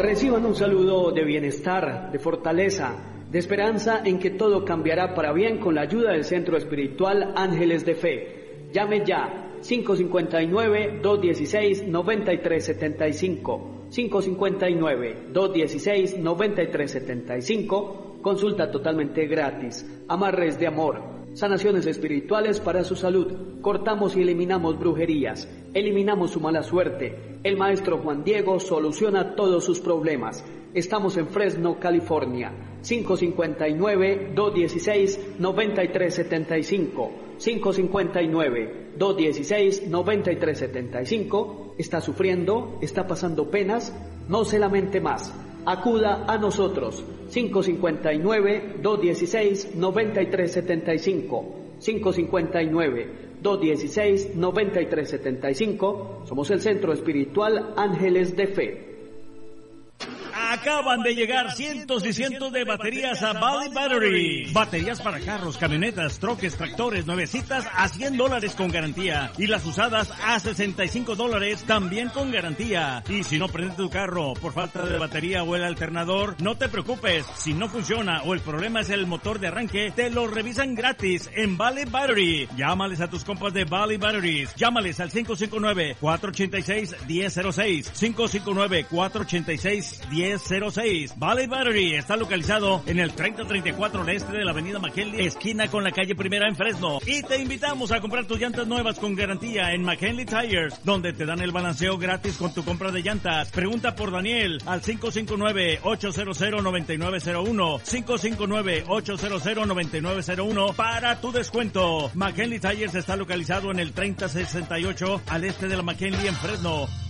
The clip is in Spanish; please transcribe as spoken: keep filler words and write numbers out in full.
Reciban un saludo de bienestar, de fortaleza, de esperanza en que todo cambiará para bien con la ayuda del Centro Espiritual Ángeles de Fe. Llame ya, cinco cinco nueve, dos uno seis, nueve tres siete cinco, cinco cinco nueve, dos uno seis, nueve tres siete cinco, consulta totalmente gratis, amarres de amor, sanaciones espirituales para su salud, cortamos y eliminamos brujerías, eliminamos su mala suerte. El maestro Juan Diego soluciona todos sus problemas. Estamos en Fresno, California. cinco cinco nueve, dos uno seis, nueve tres siete cinco, cinco cinco nueve, dos uno seis, nueve tres siete cinco. ¿Está sufriendo? ¿Está pasando penas? No se lamente más. Acuda a nosotros. cinco cinco nueve, dos uno seis, nueve tres siete cinco, cinco cinco nueve, dos uno seis, nueve tres siete cinco. Somos el Centro Espiritual Ángeles de Fe. Acaban de llegar cientos y cientos de baterías a Valley Battery. Baterías para carros, camionetas, troques, tractores, nuevecitas a cien dólares con garantía. Y las usadas a sesenta y cinco dólares también con garantía. Y si no prende tu carro por falta de batería o el alternador, no te preocupes. Si no funciona o el problema es el motor de arranque, te lo revisan gratis en Valley Battery. Llámales a tus compas de Valley Batteries. Llámales al cinco cinco nueve, cuatro ocho seis, uno cero cero seis. cinco cinco nueve, cuatro ocho seis, uno cero cero seis. Valley Battery está localizado en el treinta treinta y cuatro al este de la avenida McKinley, esquina con la calle Primera en Fresno. Y te invitamos a comprar tus llantas nuevas con garantía en McKinley Tires, donde te dan el balanceo gratis con tu compra de llantas. Pregunta por Daniel al cinco cinco nueve, ocho cero cero, nueve nueve cero uno, cinco cinco nueve, ocho cero cero, nueve nueve cero uno para tu descuento. McKinley Tires está localizado en el treinta sesenta y ocho al este de la McKinley en Fresno.